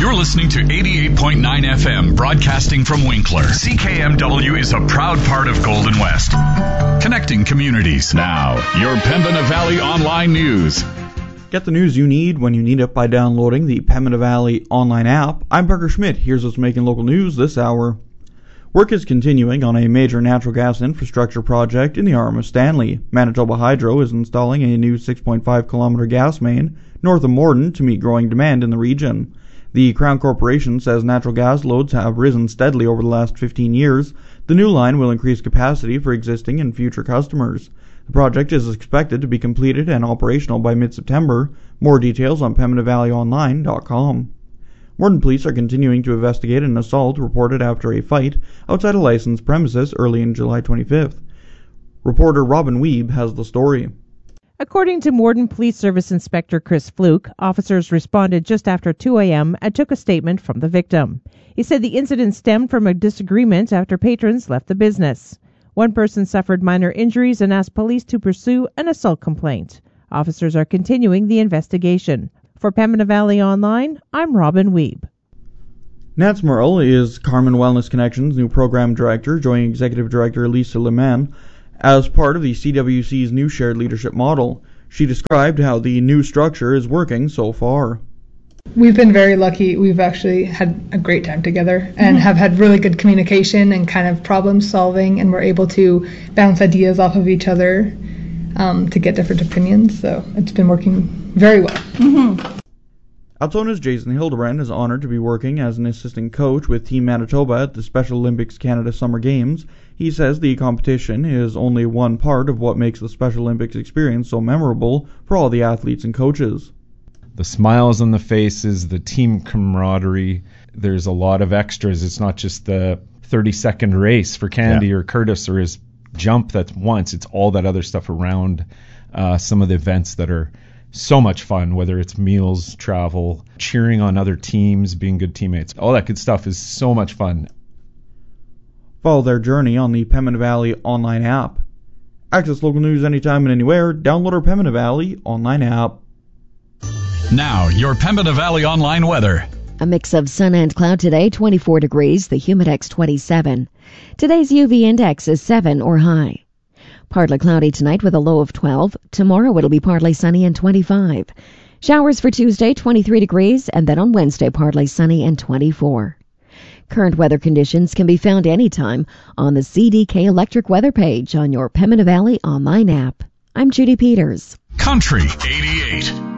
You're listening to 88.9 FM, broadcasting from Winkler. CKMW is a proud part of Golden West, connecting communities. Now, your Pembina Valley Online News. Get the news you need when you need it by downloading the Pembina Valley Online app. I'm Parker Schmidt. Here's what's making local news this hour. Work is continuing on a major natural gas infrastructure project in the arm of Stanley. Manitoba Hydro is installing a new 6.5-kilometer gas main north of Morden to meet growing demand in the region. The Crown Corporation says natural gas loads have risen steadily over the last 15 years. The new line will increase capacity for existing and future customers. The project is expected to be completed and operational by mid-September. More details on PembinaValleyOnline.com. Morden police are continuing to investigate an assault reported after a fight outside a licensed premises early in July 25th. Reporter Robin Weeb has the story. According to Morden Police Service Inspector Chris Fluke, officers responded just after 2 a.m. and took a statement from the victim. He said the incident stemmed from a disagreement after patrons left the business. One person suffered minor injuries and asked police to pursue an assault complaint. Officers are continuing the investigation. For Pembina Valley Online, I'm Robin Weeb. Nats Merle is Carmen Wellness Connections' new program director, joining Executive Director Lisa Leman as part of the CWC's new shared leadership model. She described how the new structure is working so far. We've been very lucky. We've actually had a great time together and have had really good communication and kind of problem solving, and we're able to bounce ideas off of each other to get different opinions. So it's been working very well. Altona's Jason Hildebrand is honored to be working as an assistant coach with Team Manitoba at the Special Olympics Canada Summer Games. He says the competition is only one part of what makes the Special Olympics experience so memorable for all the athletes and coaches. The smiles on the faces, the team camaraderie, there's a lot of extras. It's not just the 30-second race for Kennedy or Curtis or his jump that's once. It's all that other stuff around some of the events that are so much fun, whether it's meals, travel, cheering on other teams, being good teammates. All that good stuff is so much fun. Follow their journey on the Pembina Valley Online app. Access local news anytime and anywhere. Download our Pembina Valley Online app. Now, your Pembina Valley Online weather. A mix of sun and cloud today, 24 degrees, the Humidex 27. Today's UV index is 7 or high. Partly cloudy tonight with a low of 12. Tomorrow it'll be partly sunny and 25. Showers for Tuesday, 23 degrees, and then on Wednesday partly sunny and 24. Current weather conditions can be found anytime on the CDK Electric Weather page on your Pembina Valley Online app. I'm Judy Peters. Country 88.